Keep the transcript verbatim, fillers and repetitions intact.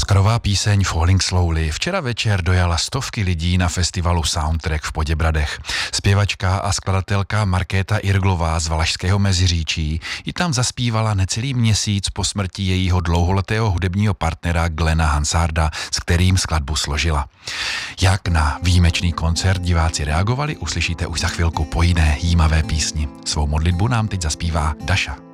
Oscarová píseň Falling Slowly včera večer dojala stovky lidí na festivalu Soundtrack v Poděbradech. Zpěvačka a skladatelka Markéta Irglová z Valašského Meziříčí ji tam zaspívala necelý měsíc po smrti jejího dlouholetého hudebního partnera Glena Hansarda, s kterým skladbu složila. Jak na výjimečný koncert diváci reagovali, uslyšíte už za chvilku po jiné jímavé písni. Svou modlitbu nám teď zaspívá Daša.